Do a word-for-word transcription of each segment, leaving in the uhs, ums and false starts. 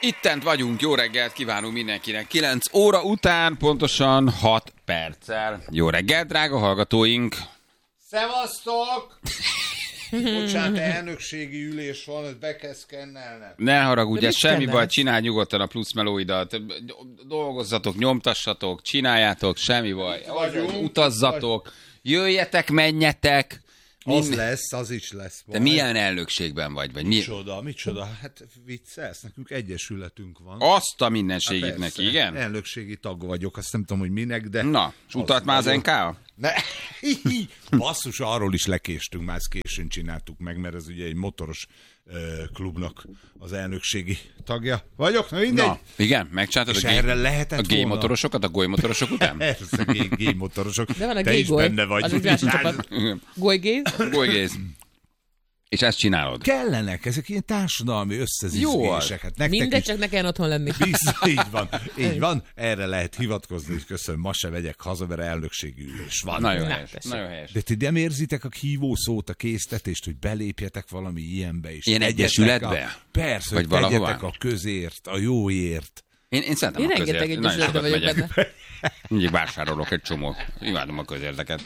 Ittent vagyunk, jó reggelt kívánunk mindenkinek. kilenc óra után pontosan hat perccel. Jó reggelt, drága hallgatóink! Szevasztok! Bocsánat, elnökségi ülés van, ezt be kell szkennelnem. Ne haragudj, ez semmi baj, csinálj nyugodtan a plusz melóidat. Dolgozzatok, nyomtassatok, csináljátok, semmi baj. Vagyunk. Utazzatok, jöjjetek, menjetek. Az Mi... lesz, az is lesz. De milyen elnökségben vagy? vagy mi... Micsoda, micsoda? Hát viccelsz, nekünk egyesületünk van. Azt a mindenségét neki, igen? Elnökségi tag vagyok, azt nem tudom, hogy minek, de... Na, és utalt már az en ká? Ne, basszus, arról is lekéstünk, már ezt későn csináltuk meg, mert ez ugye egy motoros uh, klubnak az elnökségi tagja vagyok, na mindegy. Na, igen, megcsináltad és a, erre lehetett a gay motorosokat, a goly motorosok után? Persze, gay, gay motorosok. De van a te gay is goly. benne vagy. Az egy másik csapat. Goly gays? Goly gays. És ezt csinálod? Kellenek, ezek ilyen társadalmi összezizgések. Hát mindegy, is... csak ne kelljen otthon lenni. Biztos, így van, így van. Erre lehet hivatkozni, és köszönöm, ma se vegyek haza, mert elnökségi ülés van. Nagyon helyes, nagyon helyes. De ti nem érzitek a hívó szót, a késztetést, hogy belépjetek valami ilyenbe is? Ilyen egyesületbe? A... Persze, vagy hogy valahova? tegyetek a közért, a jóért. Én, én szeretem én a közért. Én rengeteg egyesületbe vagyok benne. Mindig vásárolok egy csomó. Imádom a közérteket.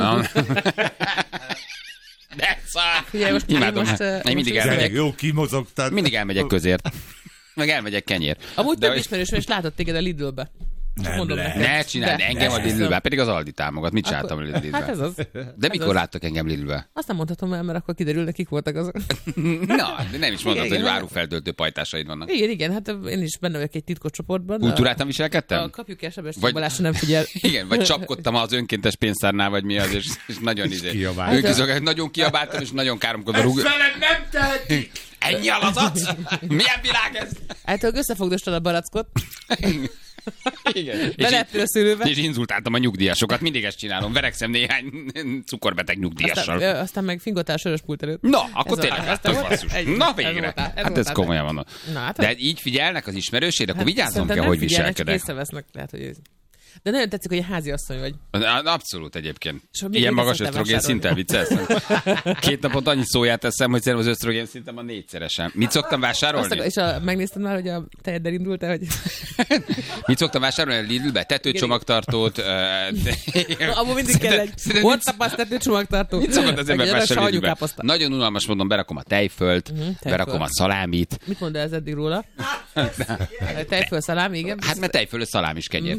De szár! Figyelj, most imádom. Most, uh, én mindig elmegyek. Jó, kimozogtad. Mindig elmegyek közért. Meg elmegyek kenyér. Amúgy de több ismerős, és látott téged a Lidlbe. Nem lehet. Ne csináld, engem a Lidlbe, pedig az Aldi támogat. Mit csináltam a Lidlbe? Hát ez az. De mikor az. láttak engem Lidlbe? Azt nem mondhatom el, mert akkor kiderül, nekik voltak azok. Na, de nem is mondtad, igen, hogy igen, árufeltöltő pajtásaid vannak. Igen, igen, hát én is benne vagyok egy titkos csoportban. Kultúráltan viselkedtem? A kapjuk el Sebestyén Balázs nem figyel. Igen, vagy csapkodtam az önkéntes pénztárnál, vagy mi az, és, és nagyon izé. Ők nagyon kiabáltam, és nagyon káromkodva rúg. Ezt veled nem tehetik! Ennyi alazat? Milyen világ ez? Általában összefogdostad a barackot. Igen. Belettél a szülőbe. És inzultáltam a nyugdíjasokat, mindig ezt csinálom. Verekszem néhány cukorbeteg nyugdíjassal. Aztán, aztán meg fingotál sörös pult előtt. Na, akkor ez tényleg hát az basszus. Na végre. Ez hát ez komolyan van. Na, hát de így figyelnek az ismerőség, akkor hát vigyázzon kell, hogy viselkedek. Észrevesznek, lehet, hogy ez. De nagyon tetszik, hogy egy házi asszony vagy. Abszolút egyébként. Ilyen Ilyen magas ösztrogén szinten viccelsz. Két napot annyi szóját teszem, hogy szerintem az ösztrogén szintem a négyszeresen. Mit szoktam vásárolni? Azt, és a, megnéztem már, hogy a tejeddel indult-e, hogy... Mit szoktam vásárolni a Lidlbe? Tetőcsomagtartót. Uh, Amúgy mindig kell egy WhatsApp-az tetőcsomagtartó. Mit szokott az ember vásárolni Lidlbe? Nagyon unalmas módon berakom a tejfölt, uh-huh, berakom a szalámit. Mit mondod ez eddig róla? Tejföl, szalámi, igen? Hát mert tejföl, szalám is kenyér.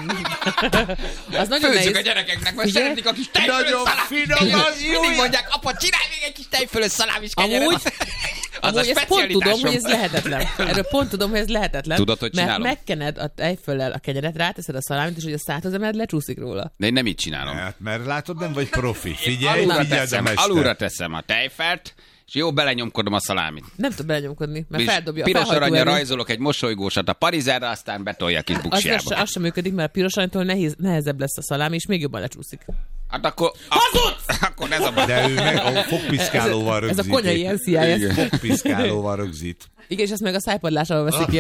Az nagyon főzzük nehéz. a gyerekeknek, mert szeretik a kis tejfölös szalámit. Mindig mondják, apa, csinálj még egy kis tejfölös szalám is kenyeret. Amúgy, az amúgy a ezt pont tudom, specialitásom. hogy ez lehetetlen. Erről pont tudom, hogy ez lehetetlen. Tudod, hogy csinálom? Mert megkened a tejföllel a kenyeret, ráteszed a szalámit, és hogy a szádhoz emeled, lecsúszik róla. De én nem így csinálom. Hát, mert látod, nem vagy profi. Figyelj, Alulra figyeld teszem, a mester. alulra teszem a tejfelt, és jó, belenyomkodom a szalámit. Nem tud belenyomkodni, mert És feldobja a piros felhajtó aranyra erő. rajzolok egy mosolygósat a parizerre, aztán betolja a kis Az, buksiába. az, az sem működik, mert a piros aranytól nehéz, nehezebb lesz a szalámi, és még jobban lecsúszik. Hát akkor... Akkor, akkor ez a baj. De ő meg a fogpiszkálóval rögzít. Ez a konyai en cé i es. Fogpiszkálóval rögzít. Igen, és ezt meg a szájpadlással veszik ki.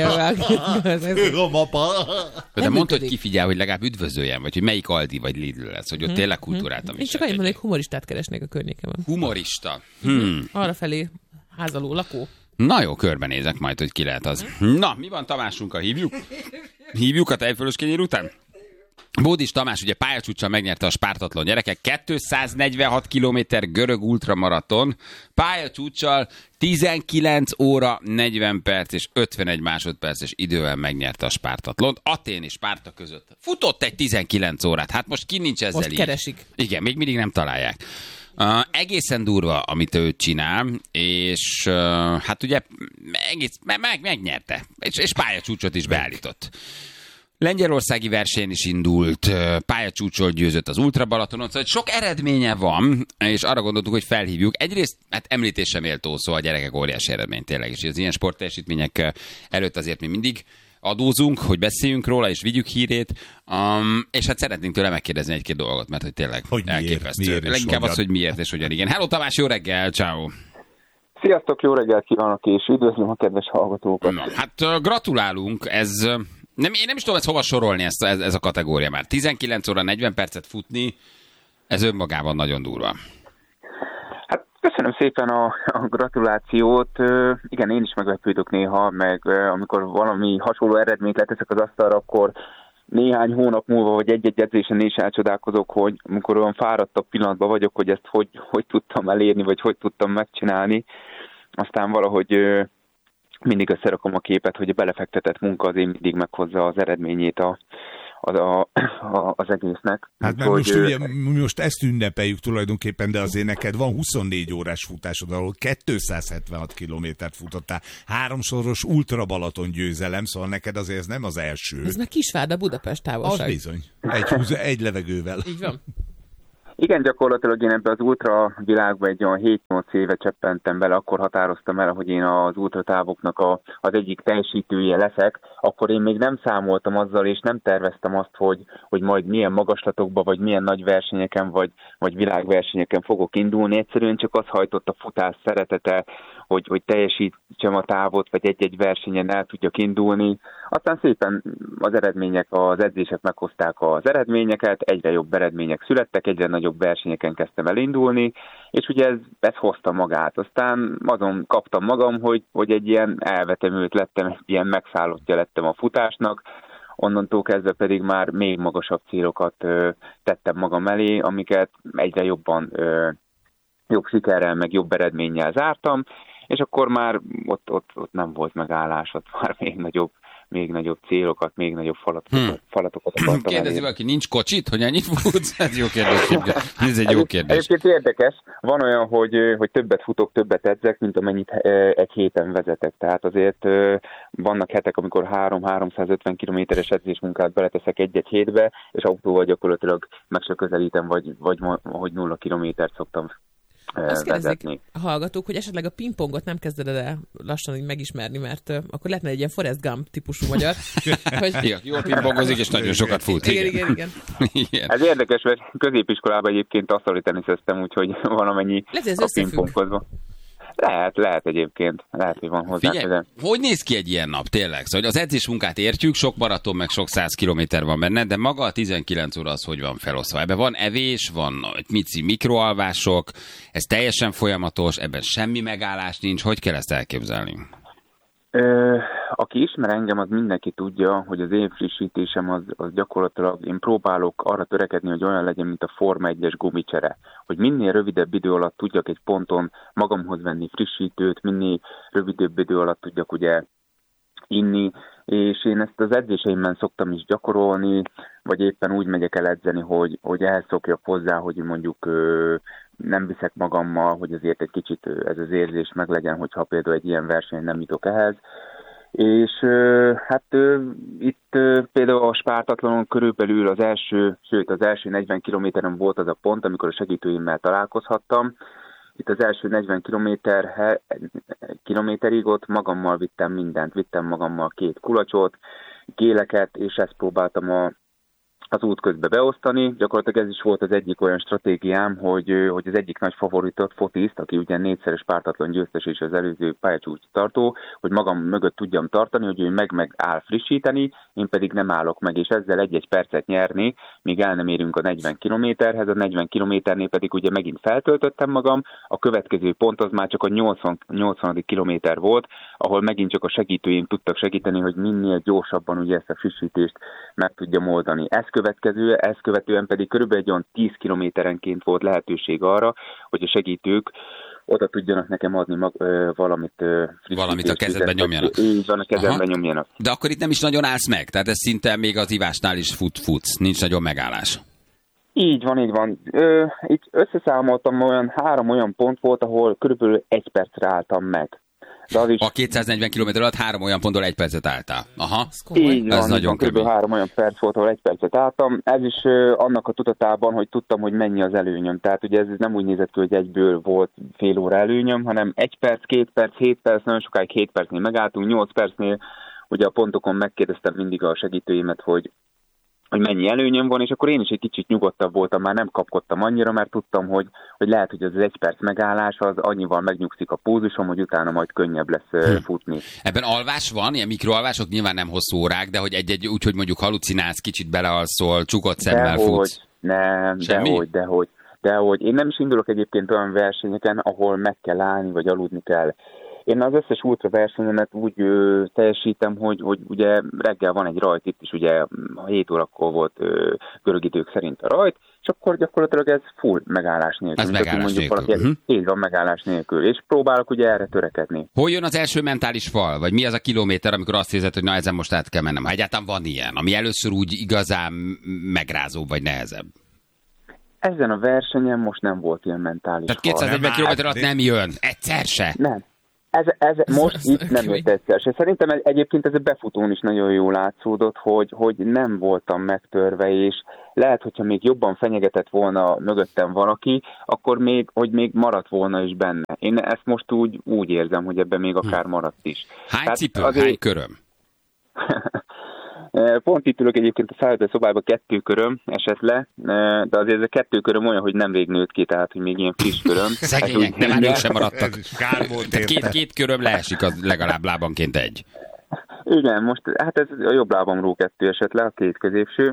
De mondd, hogy ki figyel, hogy legalább üdvözöljen, vagy hogy melyik Aldi vagy Lidl lesz, hogy ott tényleg kultúráltan Én csak annyit mondom, hogy humoristát keresnék a környékemen. Humorista. Hmm. Arra felé házaló, lakó. Na jó, körbenézek majd, hogy ki lehet az. Na, mi van Tamásunkkal? Hívjuk? Hívjuk a tejfölös kenyér után? Bódis Tamás ugye pályacsúccsal megnyerte a Spártatlan gyerekek, kétszáznegyvenhat kilométer görög ultramaraton, pályacsúccsal tizenkilenc óra negyven perc és ötvenegy másodperces idővel megnyerte a Spártatlont. Atén és Spárta között futott egy tizenkilenc órát, hát most ki nincs ezzel most így? keresik. Igen, még mindig nem találják. Uh, egészen durva, amit ő csinál, és uh, hát ugye egész, meg, meg, megnyerte, és, és pályacsúcsot is beállított. Lengyelországi versenyen is indult, pályacsúcsot győzött az Ultra Balatonon, szóval sok eredménye van, és arra gondoltuk, hogy felhívjuk. Egyrészt, hát említésem méltó szó, a gyerekek óriási eredmény tényleg, és az ilyen sportteljesítmények előtt azért mi mindig adózunk, hogy beszéljünk róla, és vigyük hírét, um, és hát szeretnénk tőle megkérdezni egy-két dolgot, mert hogy tényleg hogy elképesztő. Miért, miért Leginkább az, hogy miért és hogyan. Igen. Hello Tamás, jó reggel, ciao. Sziasztok, jó reggelt kívánok, és üdvözlöm a kedves hallgatókat. Na, hát gratulálunk, ez... Nem, én nem is tudom ezt hova sorolni, ezt, ez, ez a kategória már. tizenkilenc óra negyven percet futni, ez önmagában nagyon durva. Hát Köszönöm szépen a, a gratulációt. Igen, én is meglepődök néha, meg amikor valami hasonló eredményt leteszek az asztalra, akkor néhány hónap múlva, vagy egy-egy edzésen is elcsodálkozok, hogy amikor olyan fáradtabb pillanatban vagyok, hogy ezt hogy, hogy tudtam elérni, vagy hogy tudtam megcsinálni. Aztán valahogy mindig összerakom a képet, hogy a belefektetett munka azért mindig meghozza az eredményét a, a, a, a, az egésznek. Hát mert most, ugye, most ezt ünnepeljük tulajdonképpen, de azért neked van huszonnégy órás futásod, ahol kétszázhetvenhat kilométert futottál, háromszoros ultra Balaton győzelem, szóval neked azért ez nem az első. Ez meg Kisvárda Budapest távolság. Az bizony. Egy, húz, egy levegővel. Így van. Igen, gyakorlatilag én ebbe az ultra világba egy olyan hét-nyolc éve cseppentem bele, akkor határoztam el, hogy én az ultratávoknak a, az egyik teljesítője leszek, akkor én még nem számoltam azzal, és nem terveztem azt, hogy, hogy majd milyen magaslatokba, vagy milyen nagy versenyeken, vagy, vagy világversenyeken fogok indulni. Egyszerűen csak az hajtott a futás szeretete, hogy, hogy teljesítsem a távot, vagy egy-egy versenyen el tudjak indulni. Aztán szépen az eredmények, az edzések meghozták az eredményeket, egyre jobb eredmények születtek, egyre nagyobb versenyeken kezdtem elindulni, és ugye ez, ez hozta magát. Aztán azon kaptam magam, hogy, hogy egy ilyen elvetemült lettem, egy ilyen megszállottja lettem a futásnak, onnantól kezdve pedig már még magasabb célokat ö, tettem magam elé, amiket egyre jobban ö, jobb sikerrel, meg jobb eredménnyel zártam, és akkor már ott, ott, ott nem volt megállás, ott már még nagyobb, még nagyobb célokat, még nagyobb falatokat, hmm. falatokat akartam Kérdezi elérni. valaki, nincs kocsit, hogy ennyit futsz? Ez jó kérdés. Ez egy jó kérdés. Egyébként érdekes, van olyan, hogy, hogy többet futok, többet edzek, mint amennyit egy héten vezetek. Tehát azért vannak hetek, amikor három-háromszázötven kilométeres edzésmunkát beleteszek egy-egy hétbe, és autóval gyakorlatilag meg se közelítem, vagy, vagy hogy nulla kilométert szoktam Azt kérdezik a hallgatók, hogy esetleg a pingpongot nem kezded el lassan így megismerni, mert uh, akkor lehetne egy ilyen Forrest Gump típusú magyar. hogy... Igen, jól pingpongozik, és nagyon sokat fut. Igen, igen, igen. igen. Ez érdekes, mert középiskolában egyébként asztali teniszeztem, úgyhogy valamennyi lehet, a pingpongozva. Lehet, lehet egyébként. Lehet, hogy van hozzá. Figyelj, hogy néz ki egy ilyen nap, tényleg? Szóval az edzés munkát értjük, sok maraton, meg sok száz kilométer van benne, de maga a tizenkilenc óra az hogy van felosztva? Ebben van evés, van mici mikroalvások, ez teljesen folyamatos, ebben semmi megállás nincs. Hogy kell ezt elképzelni? Ö, aki ismer engem, az mindenki tudja, hogy az én frissítésem az, az gyakorlatilag, én próbálok arra törekedni, hogy olyan legyen, mint a Forma egyes gumicsere. Hogy minél rövidebb idő alatt tudjak egy ponton magamhoz venni frissítőt, minél rövidebb idő alatt tudjak ugye inni, és én ezt az edzéseimben szoktam is gyakorolni, vagy éppen úgy megyek el edzeni, hogy, hogy ehhez szokjak hozzá, hogy mondjuk ö, nem viszek magammal, hogy azért egy kicsit ez az érzés meglegyen, hogyha például egy ilyen versenyen nem jutok ehhez. És hát itt például a Spártatlanon körülbelül az első, sőt az első negyven kilométeren volt az a pont, amikor a segítőimmel találkozhattam. Itt az első negyven kilométer, kilométerig ott magammal vittem mindent, vittem magammal két kulacsot, géleket, és ezt próbáltam a az út közben beosztani. Gyakorlatilag ez is volt az egyik olyan stratégiám, hogy, hogy az egyik nagy favoritot, Fotiszt, aki ugye négyszeres pártatlan győztes és az előző pályacsúcs tartó, hogy magam mögött tudjam tartani, hogy ő meg-meg áll frissíteni, én pedig nem állok meg, és ezzel egy-egy percet nyerni, míg el nem érünk a negyven kilométerhez, a negyven kilométernél pedig ugye megint feltöltöttem magam, a következő pont az már csak a nyolcvan, nyolcvanadik kilométer volt, ahol megint csak a segítőim tudtak segíteni, hogy minél gyorsabban ugye ezt a frissítést meg tudjam oldani. Ez következő, ezt követően pedig körülbelül egy olyan tíz kilométerenként volt lehetőség arra, hogy a segítők oda tudjanak nekem adni mag, ö, valamit ö, Valamit a kezedben nyomjanak. Így van, a kezedben Aha. nyomjanak. De akkor itt nem is nagyon állsz meg, tehát ez szinte még az ivásnál is fut, futsz, nincs nagyon megállás. Így van, így van. Ö, itt összeszámoltam, olyan három olyan pont volt, ahol körülbelül egy percre álltam meg. De az is... A kétszáznegyven kilométer alatt három olyan ponttól egy percet álltál. Aha. Így van, ez nagyon van kb. három olyan perc volt, ahol egy percet álltam. Ez is uh, annak a tudatában, hogy tudtam, hogy mennyi az előnyöm. Tehát ugye ez nem úgy nézett ki, hogy egyből volt fél óra előnyöm, hanem egy perc, két perc, hét perc, nagyon sokáig hét percnél megálltunk, nyolc percnél ugye a pontokon megkérdeztem mindig a segítőimet, hogy hogy mennyi előnyöm van, és akkor én is egy kicsit nyugodtabb voltam, már nem kapkodtam annyira, mert tudtam, hogy, hogy lehet, hogy az egy perc megállás az annyival megnyugszik a púzusom, hogy utána majd könnyebb lesz hm. futni. Ebben alvás van, ilyen mikroalvások, nyilván nem hosszú órák, de hogy egy-egy úgy, hogy mondjuk halucinálsz, kicsit belealszol, csukott szemmel dehogy, futsz. Nem, Semmi? dehogy, dehogy. el, hogy én nem is indulok egyébként olyan versenyeken, ahol meg kell állni, vagy aludni kell. Én az összes ultra versenyemet úgy ö, teljesítem, hogy, hogy ugye reggel van egy rajt, itt is ugye hét órakor volt ö, görög idők szerint a rajt, és akkor gyakorlatilag ez full megállás nélkül. Ez megállás nélkül. Valaki, uh-huh. Így van, megállás nélkül. És próbálok ugye erre törekedni. Hol jön az első mentális fal? Vagy mi az a kilométer, amikor azt érzed, hogy na ezen most át kell mennem? Ha egyáltalán van ilyen, ami először úgy igazán megrázóbb, vagy nehezebb? Ezen a versenyen most nem volt ilyen mentális Tehát kétszáznegyven kilométer alatt nem jön. Egyszer se. Nem. Ez, ez most itt nem jött egyszer se. Szerintem egyébként ez a befutón is nagyon jól látszódott, hogy, hogy nem voltam megtörve, és lehet, hogyha még jobban fenyegetett volna mögöttem valaki, akkor még, hogy még maradt volna is benne. Én ezt most úgy, úgy érzem, hogy ebben még akár maradt is. Hány Tehát cipő, azért... hány köröm? Pont itt ülök egyébként a szállító szobában, kettő köröm esett le, de azért ez a kettő köröm olyan, hogy nemrég nőtt ki, tehát hogy még ilyen friss köröm. Szegények, de már ők sem maradtak. Két, két köröm leesik, az legalább lábanként egy. Igen, most hát ez a jobb lábamról kettő esett le, a két középső.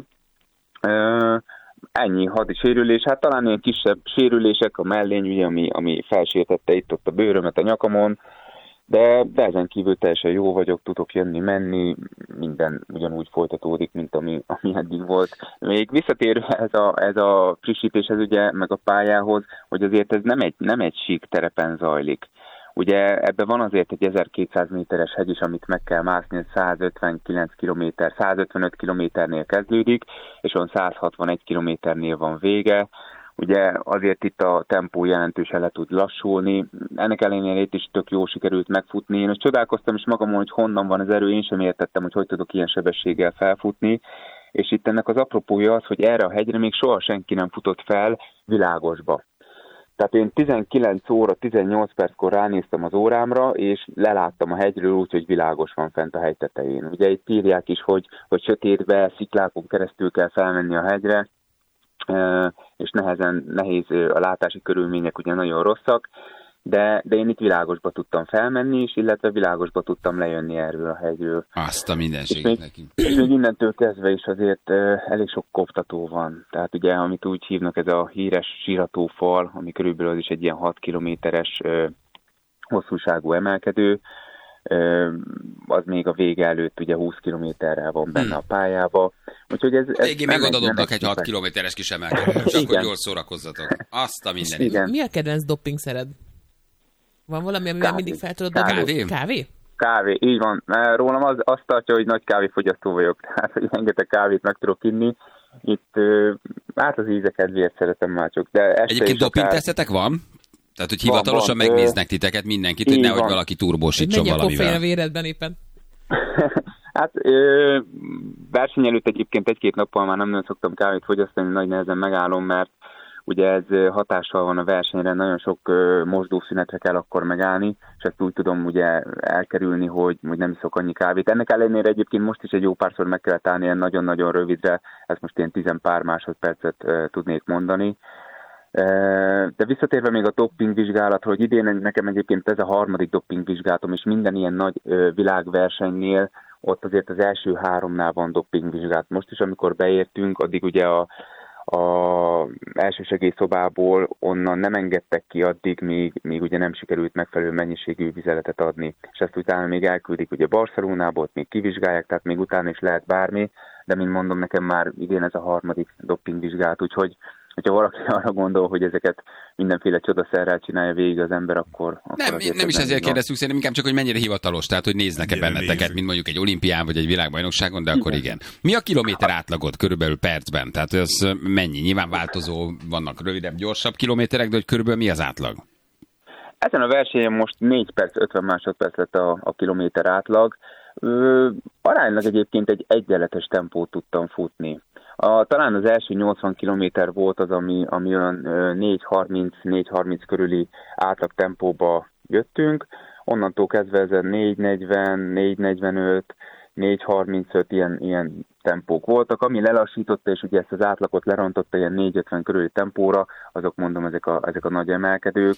Ennyi hadi sérülés, hát talán ilyen kisebb sérülések, a mellény, ugye, ami, ami felsértette itt ott a bőrömet a nyakamon, de, de ezen kívül teljesen jó vagyok, tudok jönni, menni, minden ugyanúgy folytatódik, mint ami, ami eddig volt. Még visszatérve ez a, ez a frissítéshez, ugye, meg a pályához, hogy azért ez nem egy, nem egy sík terepen zajlik. Ugye ebben van azért egy ezerkétszáz méteres hegy is, amit meg kell mászni, százötvenkilenc kilométer, százötvenöt kilométernél kezdődik, és on százhatvanegy kilométernél van vége. Ugye azért itt a tempó jelentősen le tud lassulni, ennek ellenére itt is tök jó sikerült megfutni. Én most csodálkoztam is magamon, hogy honnan van az erő, én sem értettem, hogy hogy tudok ilyen sebességgel felfutni, és itt ennek az apropója az, hogy erre a hegyre még soha senki nem futott fel világosba. Tehát én tizenkilenc óra tizennyolc perckor ránéztem az órámra, és leláttam a hegyről úgy, hogy világos van fent a hegy tetején. Ugye itt írják is, hogy, hogy sötétbe, sziklákon keresztül kell felmenni a hegyre, és nehezen, nehéz a látási körülmények ugye nagyon rosszak, de, de én itt világosba tudtam felmenni is, illetve világosba tudtam lejönni erről a hegyről. Azt a mindenségét neki. És még innentől kezdve is azért uh, elég sok koptató van. Tehát ugye, amit úgy hívnak, ez a híres síratófal, ami körülbelül az is egy ilyen hat kilométeres uh, hosszúságú emelkedő, uh, az még a vége előtt ugye húsz kilométerrel van benne hmm. a pályába. Úgyhogy ez, ez végén megadodobnak egy hat kilométeres kis emelkedőt, csak hogy jól szórakozzatok. Azt a mindenit. Mi a kedvenc doppingszered? Van valami, amivel kávé. mindig fel tudod dobni? Kávé? Kávé? Kávé, így van. Rólam az, azt tartja, hogy nagy kávéfogyasztó vagyok. Tehát, hogy rengeteg kávét meg tudok inni. Itt, hát az íze kedvéért szeretem már csak. De egyébként dopingtesztetek van? Tehát, hogy hivatalosan van, van. megnéznek titeket mindenkit, hogy nehogy valaki turbósítson valamivel. Menj a koffein a véredben éppen. Hát ö, verseny előtt egyébként egy-két nappal már nem nagyon szoktam kávét fogyasztani, nagy nehezen megállom, mert ugye ez hatással van a versenyre, nagyon sok uh, mosdószünetre kell akkor megállni, és ezt úgy tudom ugye elkerülni, hogy, hogy nem iszok annyi kávét. Ennek ellenére egyébként most is egy jó párszor meg kellett állni ilyen nagyon-nagyon rövidre, ezt most ilyen tizen pár másodpercet uh, tudnék mondani. Uh, de visszatérve még a dopingvizsgálatra, hogy idén nekem egyébként ez a harmadik dopingvizsgálatom, és minden ilyen nagy uh, világversenynél ott azért az első háromnál van dopingvizsgálat. Most is, amikor beértünk, addig ugye a a elsősegélyszobából onnan nem engedtek ki addig, míg, míg ugye nem sikerült megfelelő mennyiségű vizeletet adni. És ezt utána még elküldik ugye Barcelonából, ott még kivizsgálják, tehát még utána is lehet bármi, de mint mondom, nekem már idén ez a harmadik dopingvizsgálat, úgyhogy hogyha valaki arra gondol, hogy ezeket mindenféle csodaszerrel csinálja végig az ember, akkor... akkor nem, nem is ezért kérdeztük, szerintem inkább csak, hogy mennyire hivatalos, tehát hogy néznek-e benneteket, mint mondjuk egy olimpián vagy egy világbajnokságon, de akkor igen. Mi a kilométer átlagot körülbelül percben? Tehát ez mennyi? Nyilván változó, vannak rövidebb, gyorsabb kilométerek, de hogy körülbelül mi az átlag? Ezen a versenyen most négy perc, ötven másodperc lett a, a kilométer átlag. Ö, aránylag egyébként egy egyenletes tempót tudtam futni. A, talán az első nyolcvan kilométer volt az, ami, ami olyan négy harminc négy harminc körüli átlag tempóba jöttünk. Onnantól kezdve ez a négy negyven, négy negyvenöt, négy harmincöt ilyen, ilyen tempók voltak. Ami lelassította, és ugye ezt az átlagot lerontotta ilyen négy ötven körüli tempóra, azok mondom, ezek a, ezek a nagy emelkedők.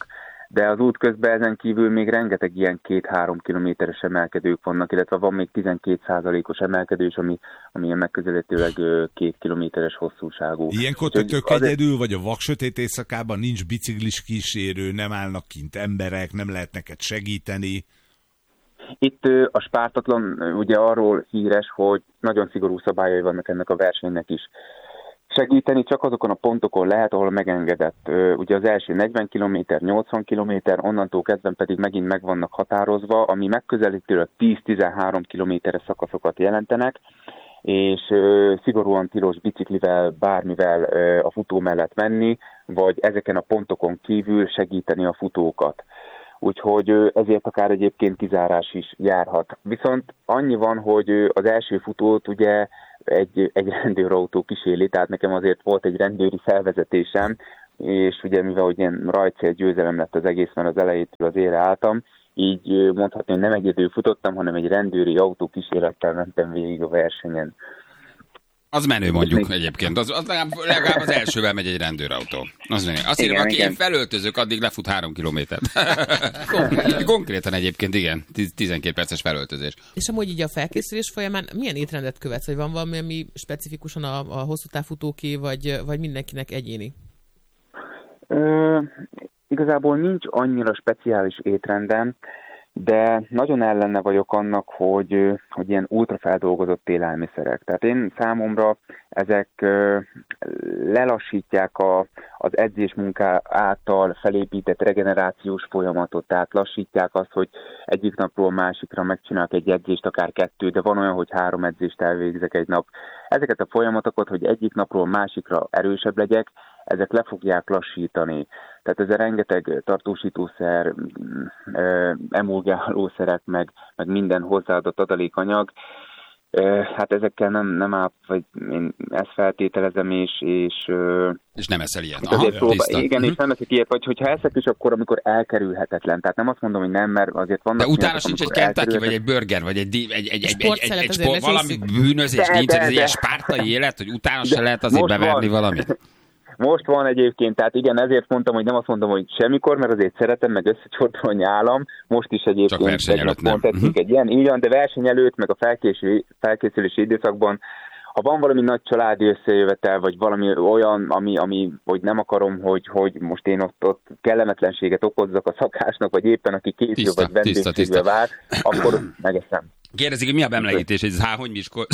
de az út közben ezen kívül még rengeteg ilyen két-három kilométeres emelkedők vannak, illetve van még tizenkét százalékos emelkedő is, ami, ami ilyen megközelítőleg két kilométeres hosszúságú. Ilyenkor te tök azért... egyedül, vagy a vaksötét éjszakában nincs biciklis kísérő, nem állnak kint emberek, nem lehet neked segíteni? Itt a Spártatlan ugye arról híres, hogy nagyon szigorú szabályai vannak ennek a versenynek is. Segíteni csak azokon a pontokon lehet, ahol megengedett. Ugye az első negyven kilométer, nyolcvan kilométer, onnantól kezdve pedig megint meg vannak határozva, ami megközelítőleg tíz-tizenhárom kilométeres szakaszokat jelentenek, és szigorúan tilos biciklivel, bármivel a futó mellett menni, vagy ezeken a pontokon kívül segíteni a futókat. Úgyhogy ezért akár egyébként kizárás is járhat. Viszont annyi van, hogy az első futót ugye egy, egy rendőrautó kísérli, tehát nekem azért volt egy rendőri felvezetésem, és ugye mivel hogy ilyen rajtcél győzelem lett az egész, mert az elejétől az ére álltam, így mondhatni, hogy nem egyedül futottam, hanem egy rendőri autó kísérlettel mentem végig a versenyen. Az menő mondjuk egyébként, az, az legalább, legalább az elsővel megy egy rendőrautó. Az menő. Azt írom, aki én felöltözök, addig lefut három kilométert. Konkrétan. Konkrétan egyébként, igen. tizenkét perces felöltözés. És amúgy így a felkészülés folyamán milyen étrendet követsz? Vagy van valami, ami specifikusan a, a hosszú távfutóké, vagy, vagy mindenkinek egyéni? Ö, igazából nincs annyira speciális étrendem, de nagyon ellene vagyok annak, hogy, hogy ilyen ultrafeldolgozott élelmiszerek. Tehát én számomra ezek lelassítják a, az edzésmunká által felépített regenerációs folyamatot. Tehát lassítják azt, hogy egyik napról másikra megcsinálok egy edzést, akár kettő, de van olyan, hogy három edzést elvégzek egy nap. Ezeket a folyamatokat, hogy egyik napról másikra erősebb legyek, ezek le fogják lassítani. Tehát ez a rengeteg tartósítószer, emulgálószerek, meg, meg minden hozzáadott adalékanyag, hát ezekkel nem, nem áll, vagy én ezt feltételezem, és... És, és nem eszel ilyet. Aha, próbál, igen, uh-huh. és nem eszek ilyet, vagy hogyha eszek is, akkor amikor elkerülhetetlen. Tehát nem azt mondom, hogy nem, mert azért vannak... De utána sincs egy Kentucky, vagy egy burger, vagy egy, egy, egy, egy, egy, egy, egy sport, valami bűnözés, nincs ez egy ilyen spártai élet, hogy utána se lehet azért beverni valamit. Most van egyébként, tehát igen, ezért mondtam, hogy nem azt mondom, hogy semmikor, mert azért szeretem, meg összecsortol a nyálam. Most is egyébként... Csak verseny előtt nem. Uh-huh. Egy ilyen, így van, de verseny előtt, meg a felkészülési, felkészülési időszakban, ha van valami nagy családi összejövetel, vagy valami olyan, ami, ami hogy nem akarom, hogy, hogy most én ott, ott kellemetlenséget okozzak a szakásnak, vagy éppen aki készül, tiszta, vagy vendégségbe vár, akkor megeszem. Kérdezik, hogy mi a bemlegítés, hogy ez há, hogy Miskol?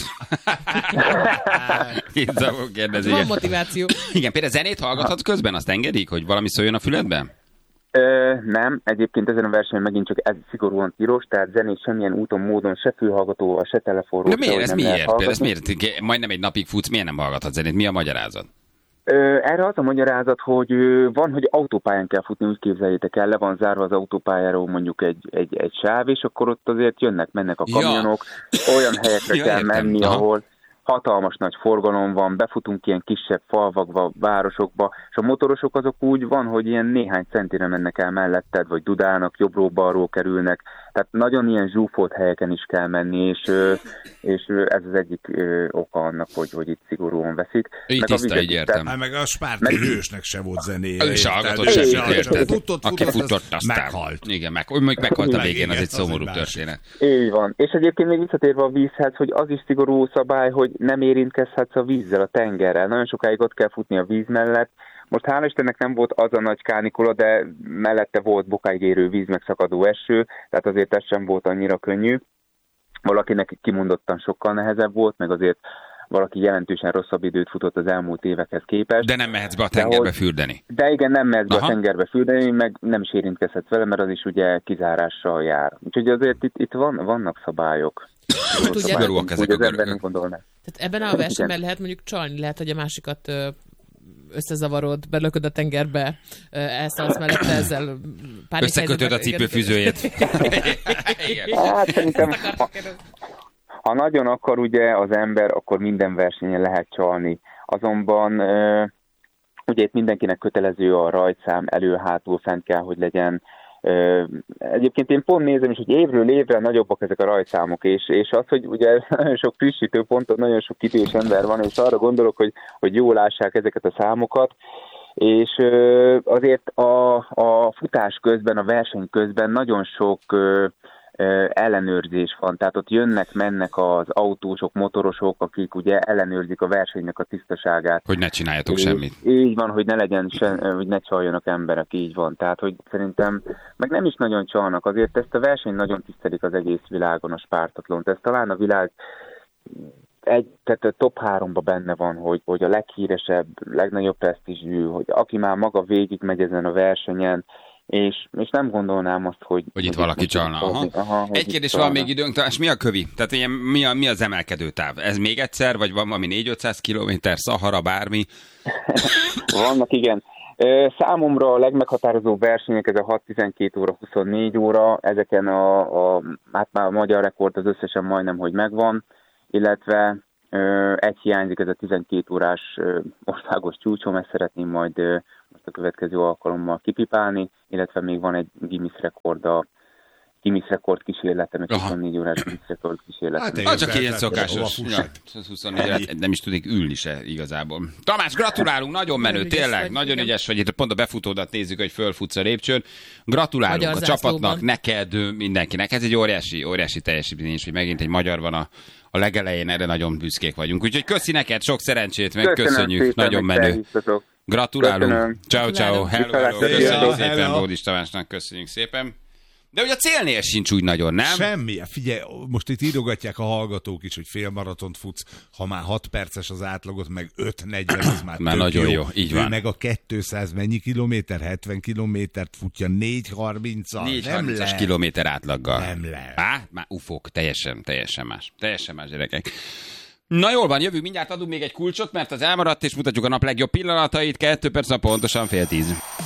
Van motiváció. Igen, például zenét hallgathatsz közben, azt engedik, hogy valami szóljon a füledben? Ö, nem, egyébként ezen a versenyen megint csak ez szigorúan tilos, tehát zenét semmilyen úton, módon, se fülhallgatóval, se telefonról. De miért, ez miért? Például ez miért? Majdnem egy napig futsz, miért nem hallgathatsz zenét? Mi a magyarázat? Erre az a magyarázat, hogy van, hogy autópályán kell futni, úgy képzeljétek el, le van zárva az autópályáról mondjuk egy, egy, egy sáv, és akkor ott azért jönnek, mennek a kamionok, ja. Olyan helyekre ja, kell értem. menni, Aha. ahol hatalmas nagy forgalom van, befutunk ilyen kisebb falvakba, városokba, és a motorosok azok úgy van, hogy ilyen néhány centire mennek el melletted, vagy dudálnak, jobbról-balról kerülnek, tehát nagyon ilyen zsúfolt helyeken is kell menni, és, és ez az egyik oka annak, hogy, hogy itt szigorúan veszik. Így tiszta, így értem. Hát meg a Spártai hősnek se volt zenéje. Ő se hallgatott semmit, érted? Futott, Aki futott, aztán meghalt. Igen, meg, meg, meghalt a végén, az egy szomorú történet. Így van. És egyébként még visszatérve a vízhez, hogy az is szigorú szabály, hogy nem érintkezhetsz a vízzel, a tengerrel. Nagyon sokáig ott kell futni a víz mellett. Most hála Istennek nem volt az a nagy kánikula, de mellette volt bokáig érő víz, meg szakadó eső, tehát azért ez sem volt annyira könnyű. Valakinek kimondottan sokkal nehezebb volt, meg azért valaki jelentősen rosszabb időt futott az elmúlt évekhez képest. De nem mehetsz be a tengerbe de, fürdeni. De igen, nem mehetsz be Aha. a tengerbe fürdeni, meg nem is érintkezhetsz vele, mert az is ugye kizárással jár. Úgyhogy azért itt, itt van, vannak szabályok. Szigorúak ezek a görögök. Tehát ebben a versenyben lehet mondjuk csalni, lehet, hogy a másikat összezavarod, belököd a tengerbe, elszállsz mellette ezzel pár összekötöd a cipőfűzőjét. Hát szerintem, ha, ha nagyon akar ugye az ember, akkor minden versenyen lehet csalni. Azonban ugye itt mindenkinek kötelező a rajtszám, elő-hátul fent kell, hogy legyen. Egyébként én pont nézem is, hogy évről évre nagyobbak ezek a rajtszámok, és, és az, hogy ugye nagyon sok frissítő ponton, nagyon sok kitűs ember van, és arra gondolok, hogy, hogy jól lássák ezeket a számokat. És azért a, a futás közben, a verseny közben nagyon sok ellenőrzés van, tehát ott jönnek, mennek az autósok, motorosok, akik ugye ellenőrzik a versenynek a tisztaságát. Hogy ne csináljatok és semmit. Így van, hogy ne legyen, se, hogy ne csaljanak emberek, így van. Tehát, hogy szerintem, meg nem is nagyon csalnak, azért ezt a versenyt nagyon tisztelik az egész világon, a spártatlont. Ez talán a világ egy, tehát a top háromba benne van, hogy, hogy a leghíresebb, legnagyobb presztízsű, hogy aki már maga végig megy ezen a versenyen, És, és nem gondolnám azt, hogy... Hogy itt valaki csalna. Aha. Aha, Egy kérdés van még időnk, és mi a kövi? Tehát ilyen, mi, a, mi az emelkedő táv? Ez még egyszer, vagy van valami négy-ötszáz kilométer, Szahara, bármi? Vannak, igen. Számomra a legmeghatározóbb versenyek ez a hat tizenkét óra, huszonnégy óra, ezeken a, a, hát már a magyar rekord az összesen majdnem, hogy megvan, illetve egy hiányzik, ez a tizenkét órás országos csúcsom, ezt szeretném majd most a következő alkalommal kipipálni, illetve még van egy Guinness rekord, a Guinness rekord kísérletem, egy huszonnégy órás Guinness rekord kísérletem. Hát csak ilyen szokásos. Ja, huszonnégy órát nem is tudik ülni se igazából. Tamás, gratulálunk, nagyon menő, tényleg, nagyon ügyes vagy, itt pont a befutódat nézzük, hogy fölfutsz a lépcsőn. Gratulálunk magyar a csapatnak, zászlóban. Neked, mindenkinek. Ez egy óriási, óriási teljesítmény, hogy megint egy magyar van a A legelején, erre nagyon büszkék vagyunk. Úgyhogy köszi neked, sok szerencsét, meg köszönjük, szépen, nagyon menő. Gratulálunk. Ciao, ciao. Hello, hello. Köszönjük szépen Bódis Tamásnak, köszönjük szépen. De ugye a célnél sincs úgy nagyon, nem? Semmi. Figyelj, most itt írogatják a hallgatók is, hogy félmaratont futsz, ha már hat perces az átlagot, meg öt negyven, az már, már nagyon jó. jó. Így van. Ő meg a kétszáz mennyi kilométer, hetven kilométert futja négy harminccal. négy harmincas kilométer átlaggal. Nem lehet. Á, már ufók, teljesen, teljesen más. Teljesen más, gyerekek. Na jól van, jövünk, mindjárt adunk még egy kulcsot, mert az elmaradt, és mutatjuk a nap legjobb pillanatait, kettő perc, pontosan fél tíz.